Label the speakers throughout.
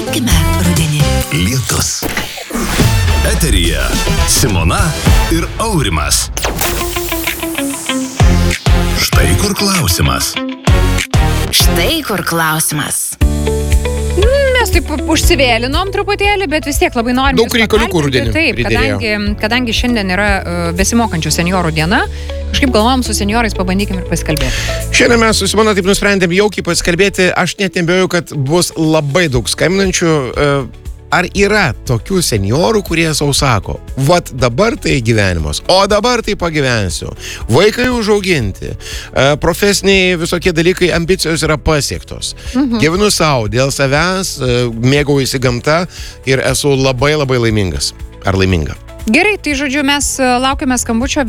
Speaker 1: Apsikabinkime rudenį.
Speaker 2: Lietus. Eteryje Simona ir Aurimas. Štai kur klausimas.
Speaker 3: Mes taip užsivėlinom truputėlį, bet vis tiek labai norim.
Speaker 4: Daug reikaliukų rudenį.
Speaker 3: Taip, kadangi šiandien yra besimokančių seniorų diena, kažkaip galvojom su seniorais pabandykim ir pasikalbėti.
Speaker 4: Šiandien mes su Simona taip nusprendėm jaukiai pasikalbėti. Aš net nebėjau, kad bus labai daug skambinančių. Ar yra tokių seniorų, kurie sau sako, vat dabar tai gyvenimas, o dabar tai pagyvensiu. Vaikai užauginti, profesiniai visokie dalykai, ambicijos yra pasiektos. Gyvenu savo, dėl savęs, mėgaujuosi gamta ir esu labai labai laimingas. Ar laiminga?
Speaker 3: Gerai, tai žodžiu, mes laukiame skambučio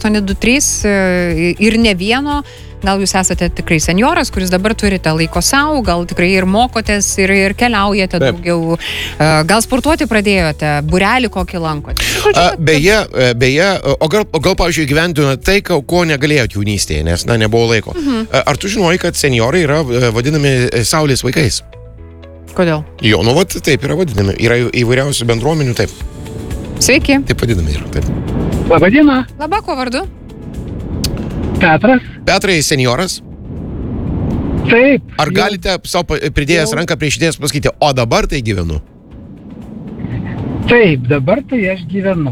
Speaker 3: 1823 ir ne vieno. Gal jūs esate tikrai senioras, kuris dabar turite laiko savo, gal tikrai ir mokotės ir keliaujate daugiau. Gal sportuoti pradėjote, būrelį kokį lankote?
Speaker 4: Beje, o gal pavyzdžiui, gyventumėte tai, ko negalėjot jaunystėje, nes, nebuvo laiko. Ar tu žinojai, kad seniorai yra vadinami saulės vaikais?
Speaker 3: Kodėl?
Speaker 4: Jo, taip yra vadinami. Yra įvairiausių bendruomenių, taip.
Speaker 3: Sveiki.
Speaker 4: Taip vadinami yra, taip.
Speaker 5: Labadiena.
Speaker 3: Labą, kuo vardu?
Speaker 5: Petras.
Speaker 4: Petrai, senioras?
Speaker 5: Taip.
Speaker 4: Ar galite savo pridėjęs ranką prie širdies pasakyti, o dabar tai gyvenu?
Speaker 5: Taip, dabar tai aš gyvenu.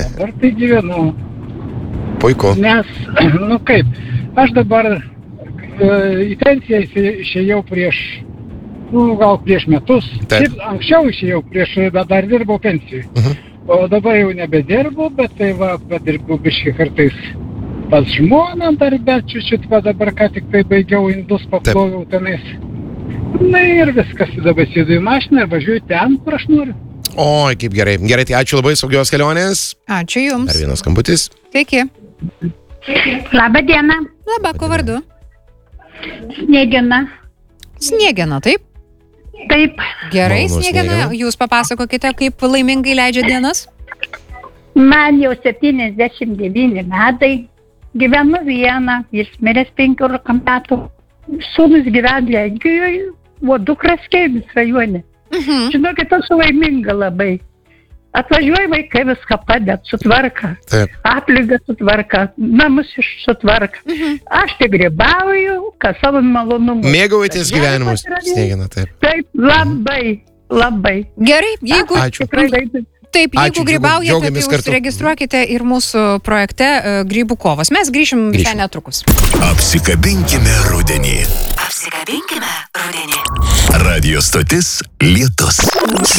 Speaker 4: Puiku.
Speaker 5: Nes, kaip, aš dabar į pensiją išėjau gal prieš metus.
Speaker 4: Taip.
Speaker 5: Anksčiau išėjau, dar dirbau pensijai. O dabar jau nebedirbu, bet tai padirbu biškai kartais pas žmoną darbe, čiut, dabar ką tik tai baigiau indus, paploviau tenais. Ir viskas, dabar sėdu į mašiną ir važiuoju ten, kur aš noriu.
Speaker 4: Oi, kaip gerai. Gerai, tai ačiū labai, saugios kelionės.
Speaker 3: Ačiū jums.
Speaker 4: Dar vienas skambutis.
Speaker 3: Sveiki.
Speaker 6: Labą dieną.
Speaker 3: Labą, kuo vardu?
Speaker 6: Sniegena.
Speaker 3: Sniegena, taip?
Speaker 6: Taip.
Speaker 3: Gerai,
Speaker 4: Malonu,
Speaker 3: Sniegena,
Speaker 4: Sniegena.
Speaker 3: Jūs papasakokite, kaip laimingai leidžia dienas?
Speaker 6: Man jau 79 metai. Gyvenu vieną, jis miręs 15 metų. Sūnus gyvena Lenkijoje, o dukras Kėmis rajone. Žinokit, esu laiminga labai. Atvažiuoja vaikai, viską padeda, sutvarka.
Speaker 4: Taip.
Speaker 6: Aplinką sutvarka, namus sutvarka. Aš tik grybauju, kas savo malonumu.
Speaker 4: Mėgaujatės gyvenimus, Sniegena, taip.
Speaker 6: Taip, labai.
Speaker 3: Gerai, jeigu...
Speaker 4: Ačiū.
Speaker 3: Taip,
Speaker 4: Ačiū,
Speaker 3: jeigu grybaujate,
Speaker 4: džiaugiamės
Speaker 3: tai
Speaker 4: kartu.
Speaker 3: užsiregistruokite ir mūsų projekte Grybų kovos. Mes grįšim visai netrukus.
Speaker 2: Apsikabinkime rudenį.
Speaker 1: Apsikabinkime rudenį.
Speaker 2: Radio stotis Lietus.